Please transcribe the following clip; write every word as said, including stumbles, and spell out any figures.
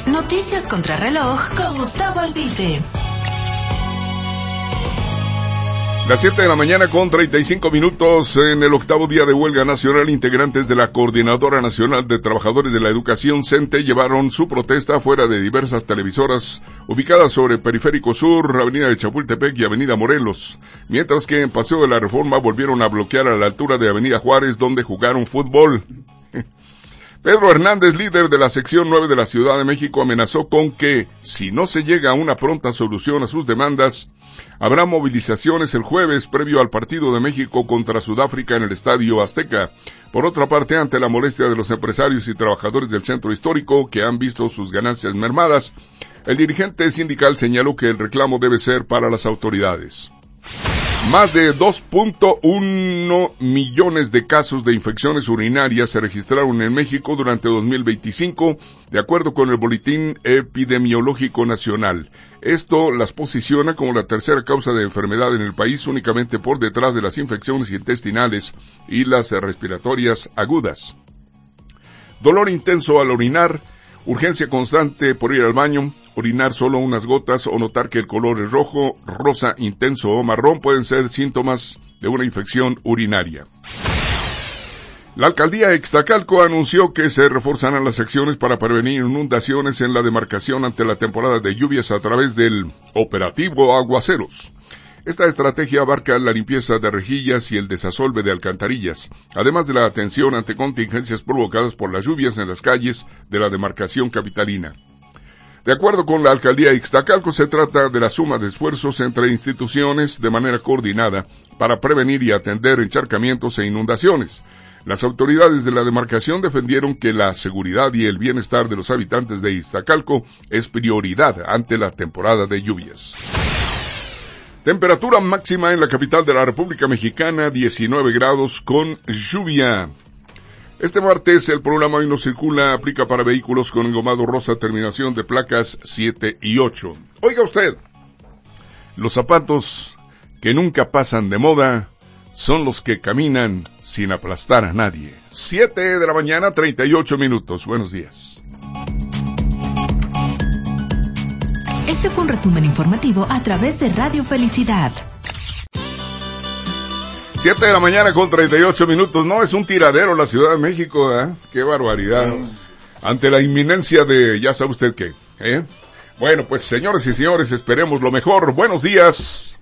Noticias Contrarreloj con Gustavo Albite. Las siete de la mañana con treinta y cinco minutos. En el octavo día de huelga nacional, integrantes de la Coordinadora Nacional de Trabajadores de la Educación, CENTE, llevaron su protesta fuera de diversas televisoras ubicadas sobre Periférico Sur, Avenida de Chapultepec y Avenida Morelos, mientras que en Paseo de la Reforma volvieron a bloquear a la altura de Avenida Juárez, donde jugaron fútbol. Pedro Hernández, líder de la sección nueve de la Ciudad de México, amenazó con que, si no se llega a una pronta solución a sus demandas, habrá movilizaciones el jueves previo al partido de México contra Sudáfrica en el Estadio Azteca. Por otra parte, ante la molestia de los empresarios y trabajadores del centro histórico que han visto sus ganancias mermadas, el dirigente sindical señaló que el reclamo debe ser para las autoridades. Más de dos punto uno millones de casos de infecciones urinarias se registraron en México durante dos mil veinticinco, de acuerdo con el Boletín Epidemiológico Nacional. Esto las posiciona como la tercera causa de enfermedad en el país, únicamente por detrás de las infecciones intestinales y las respiratorias agudas. Dolor intenso al orinar, urgencia constante por ir al baño, orinar solo unas gotas o notar que el color es rojo, rosa, intenso o marrón pueden ser síntomas de una infección urinaria. La alcaldía de Ixtacalco anunció que se reforzarán las acciones para prevenir inundaciones en la demarcación ante la temporada de lluvias a través del operativo Aguaceros. Esta estrategia abarca la limpieza de rejillas y el desasolve de alcantarillas, además de la atención ante contingencias provocadas por las lluvias en las calles de la demarcación capitalina. De acuerdo con la alcaldía de Ixtacalco, se trata de la suma de esfuerzos entre instituciones de manera coordinada para prevenir y atender encharcamientos e inundaciones. Las autoridades de la demarcación defendieron que la seguridad y el bienestar de los habitantes de Ixtacalco es prioridad ante la temporada de lluvias. Temperatura máxima en la capital de la República Mexicana, diecinueve grados con lluvia. Este martes el programa Hoy No Circula aplica para vehículos con engomado rosa, terminación de placas siete y ocho. Oiga usted, los zapatos que nunca pasan de moda son los que caminan sin aplastar a nadie. siete de la mañana, treinta y ocho minutos. Buenos días. Este fue un resumen informativo a través de Radio Felicidad. siete de la mañana con treinta y ocho minutos. No, es un tiradero la Ciudad de México, ¿eh? Qué barbaridad. Ante la inminencia de, ya sabe usted qué, ¿eh? Bueno, pues señores y señores, esperemos lo mejor. Buenos días.